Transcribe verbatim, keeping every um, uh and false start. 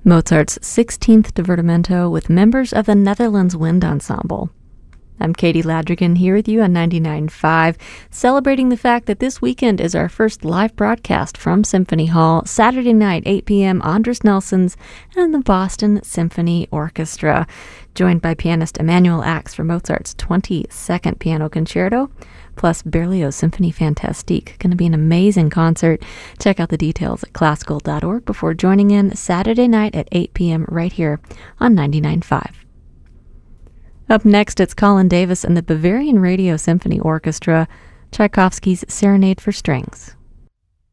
Mozart's sixteenth Divertimento with members of the Netherlands Wind Ensemble. I'm Katie Ladrigan here with you on ninety-nine point five, celebrating the fact that this weekend is our first live broadcast from Symphony Hall, Saturday night, eight p.m., Andris Nelsons and the Boston Symphony Orchestra, joined by pianist Emanuel Ax for Mozart's twenty-second Piano Concerto, plus Berlioz Symphonie Fantastique. Going to be an amazing concert. Check out the details at classical dot org before joining in Saturday night at eight p.m. right here on ninety-nine point five. Up next, it's Colin Davis and the Bavarian Radio Symphony Orchestra, Tchaikovsky's Serenade for Strings.